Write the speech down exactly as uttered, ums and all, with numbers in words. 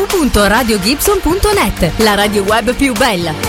w punto radio gibson punto net, la radio web più bella.